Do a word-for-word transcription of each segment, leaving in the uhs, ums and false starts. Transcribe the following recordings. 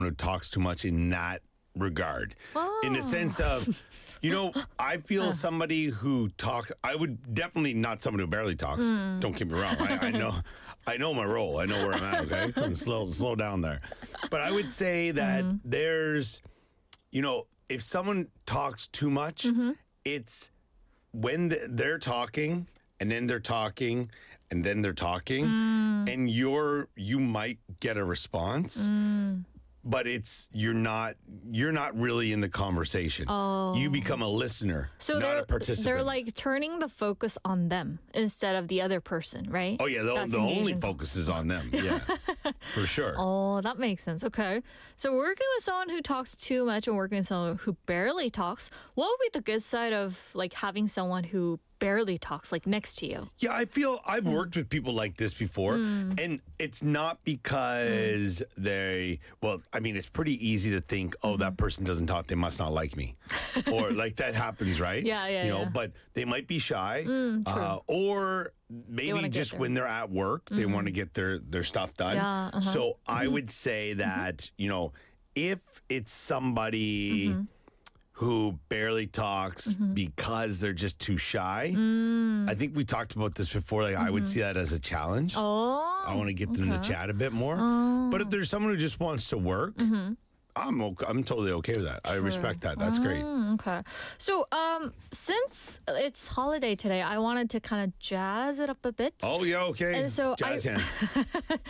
who talks too much in that regard. Oh. In the sense of, you know, I feel somebody who talks, I would definitely not somebody who barely talks. Mm. Don't get me wrong. I, I know I know my role. I know where I'm at, okay? Come slow, slow down there. But I would say that Mm-hmm. there's, you know, if someone talks too much, Mm-hmm. it's when th- they're talking and then they're talking and then they're talking Mm. and you're you might get a response but it's you're not you're not really in the conversation. Oh. You become a listener, So not they're a participant. they're like turning the focus on them instead of the other person, right? oh yeah, the, That's the only engaging. focus is on them. Yeah, for sure. Oh, that makes sense. Okay. So working with someone who talks too much and working with someone who barely talks, what would be the good side of like having someone who barely talks like next to you? Yeah, I feel I've worked with people like this before, and it's not because they, well, I mean, it's pretty easy to think, oh, that person doesn't talk, they must not like me. Or like that happens, right? Yeah, yeah, You know, yeah. but they might be shy, true. uh, or maybe wanna get just there. when they're at work, they want to get their, their stuff done. Yeah, uh-huh. So I would say that, you know, if it's somebody who barely talks because they're just too shy. I think we talked about this before. Like, I would see that as a challenge. Oh. I want to get them to chat a bit more. But if there's someone who just wants to work, I'm okay, I'm totally okay with that. I respect that. That's great. Mm, okay. So, um, since it's holiday today, I wanted to kind of jazz it up a bit. Oh yeah, okay. And so Jazz I- hands.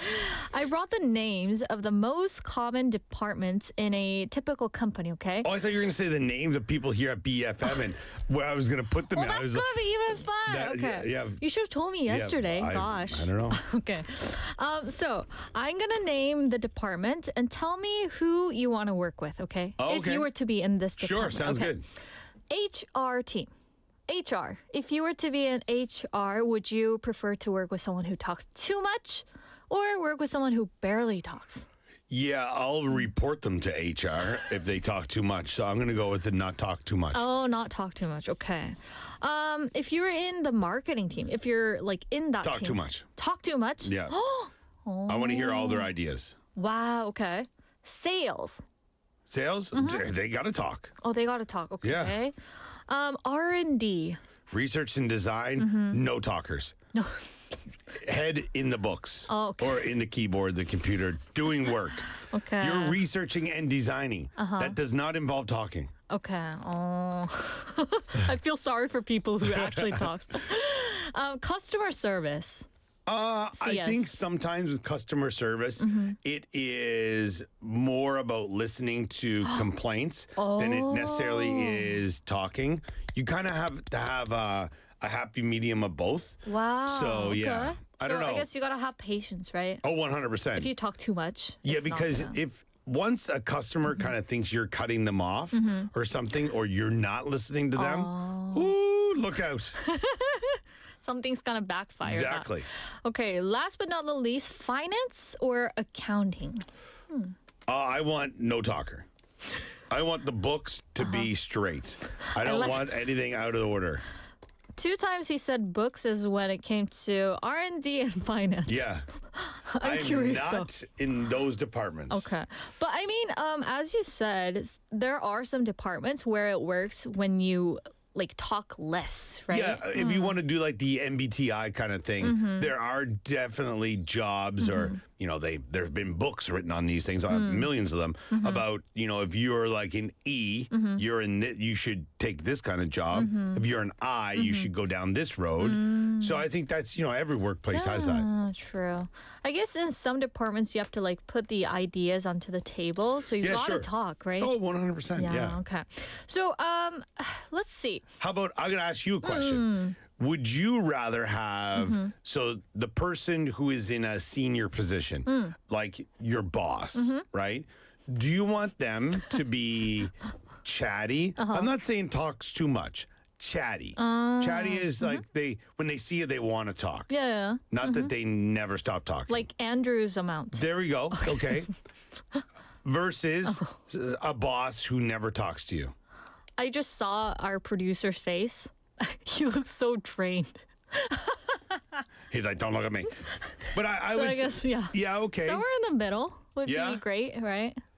I brought the names of the most common departments in a typical company, okay? Oh, I thought you were going to say the names of people here at B F M and where I was going to put them Well, in. I that's was gonna like, be even fun. that- okay. yeah, yeah. You should have told me yeah, yesterday. I- Gosh. I don't know. Okay. Um, so I'm gonna name the department and tell me who you want to work with, okay? Oh, If okay. you were to be in this Sure, department. sounds okay. good. H R team. H R. If you were to be in H R, would you prefer to work with someone who talks too much or work with someone who barely talks? Yeah, I'll report them to H R if they talk too much. So I'm going to go with the not talk too much. Oh, not talk too much. Okay. Um, if you were in the marketing team, if you're like in that Talk team, too much. Talk too much? Yeah. I want to hear all their ideas. Wow, okay. Sales. Sales, Mm-hmm. they, they got to talk. Oh, they got to talk. Okay. Yeah. Um, R and D. Research and design, Mm-hmm. no talkers. No. Head in the books Oh, okay. or in the keyboard, the computer, doing work. Okay. You're researching and designing. Uh-huh. That does not involve talking. Okay. Oh, I feel sorry for people who actually talks. Um, customer service. Uh, I Yes. think sometimes with customer service, Mm-hmm. it is more about listening to complaints than it necessarily Oh. is talking. You kind of have to have a, a happy medium of both. Wow. So, yeah. okay. I don't so I know. guess you gotta have patience, right? Oh, one hundred percent. If you talk too much. Yeah, it's not because gonna- if once a customer Mm-hmm. kind of thinks you're cutting them off or something, or you're not listening to them, ooh, look out. something's gonna backfire. that. Exactly. Okay. Last but not the least, finance or accounting. Uh, I want no talker. I want the books to be straight. I don't Uh-huh. like- want anything out of order. Two times he said books is when it came to R and D and finance. Yeah. I'm curious though. not in those departments. Okay. But I mean, um, as you said, s- there are some departments where it works when you like talk less, right? Yeah, if you want to do like the M B T I kind of thing, Mm-hmm. there are definitely jobs or, you know, they there have been books written on these things, uh, Mm. millions of them, Mm-hmm. about, you know, if you're like an E, you're in thi- you should take this kind of job. Mm-hmm. If you're an I, you should go down this road. So I think that's, you know, every workplace has that. Ah, true. I guess in some departments you have to like put the ideas onto the table, so you Yeah, gotta sure. talk, right? Oh, one hundred percent. Yeah. Okay. So um, let's see. How about I'm going to ask you a question. Mm. Would you rather have Mm-hmm. so the person who is in a senior position, Mm. like your boss, Mm-hmm. right? Do you want them to be chatty? Uh-huh. I'm not saying talks too much. Chatty. chatty is like they when they see you, they want to talk. Mm-hmm. Yeah, yeah. Not that they never stop talking. Like Andrew's amount. There we go. Okay. Versus Oh. a boss who never talks to you. I just saw our producer's face. He looks so drained. He's like, don't look at me. But I, I So would I say- guess yeah. yeah, okay. Somewhere in the middle would Yeah. be great, right?